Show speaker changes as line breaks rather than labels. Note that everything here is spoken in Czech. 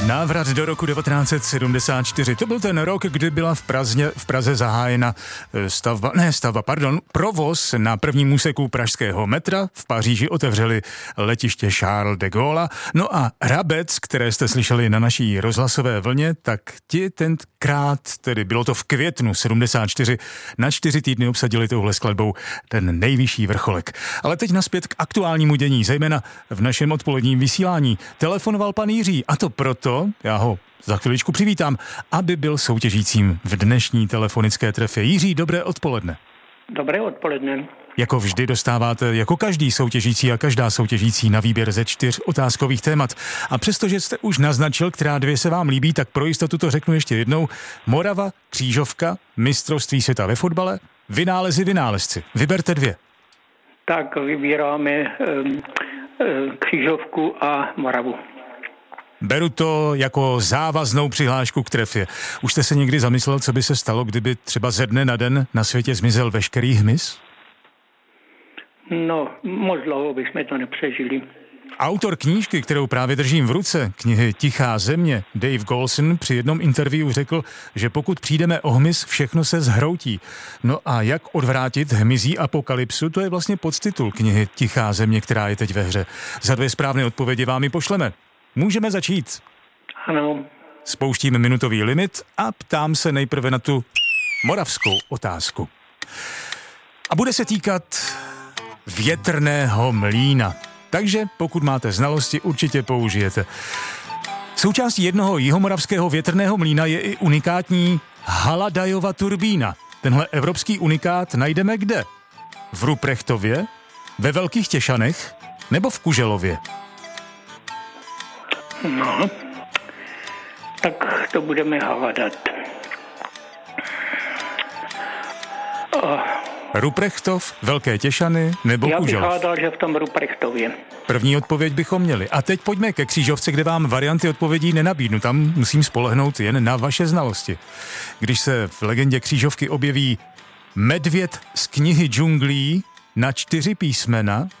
Návrat do roku 1974. To byl ten rok, kdy byla v Praze zahájena provoz na prvním úseku pražského metra. V Paříži otevřeli letiště Charles de Gaulle. No a Hrabec, které jste slyšeli na naší rozhlasové vlně, tak ti tenkrát, tedy bylo to v květnu 74, na 4 týdny obsadili touhle skladbou ten nejvyšší vrcholek. Ale teď nazpět k aktuálnímu dění, zejména v našem odpoledním vysílání. Telefonoval pan Jiří, a to proto, já ho za chviličku přivítám, aby byl soutěžícím v dnešní telefonické trefě. Jiří, dobré odpoledne.
Dobré odpoledne.
Jako vždy dostáváte, jako každý soutěžící a každá soutěžící, na výběr ze 4 otázkových témat. A přestože jste už naznačil, která 2 se vám líbí, tak pro jistotu to řeknu ještě jednou. Morava, křížovka, mistrovství světa ve fotbale, vynálezci. Vyberte 2.
Tak vybíráme křížovku a Moravu.
Beru to jako závaznou přihlášku k trefě. Už jste se někdy zamyslel, co by se stalo, kdyby třeba ze dne na den na světě zmizel veškerý hmyz?
No, moc dlouho bychom to nepřežili.
Autor knížky, kterou právě držím v ruce, knihy Tichá země, Dave Golson, při jednom interview řekl, že pokud přijdeme o hmyz, všechno se zhroutí. No a jak odvrátit hmyzí apokalypsu, to je vlastně podtitul knihy Tichá země, která je teď ve hře. Za 2 správné odpovědi vám ji pošleme. Můžeme začít.
Ano.
Spouštíme minutový limit a ptám se nejprve na tu moravskou otázku. A bude se týkat větrného mlýna. Takže pokud máte znalosti, určitě použijete. Součástí jednoho jihomoravského větrného mlýna je i unikátní Haladajova turbína. Tenhle evropský unikát najdeme kde? V Ruprechtově, ve Velkých Těšanech nebo v Kuželově?
No, tak to budeme hádat.
Ruprechtov, Velké Těšany nebo Kuželov?
Já bych hádal, že v tom Ruprechtově.
První odpověď bychom měli. A teď pojďme ke křížovce, kde vám varianty odpovědí nenabídnu. Tam musím spolehnout jen na vaše znalosti. Když se v legendě křížovky objeví medvěd z knihy džunglí na 4 písmena,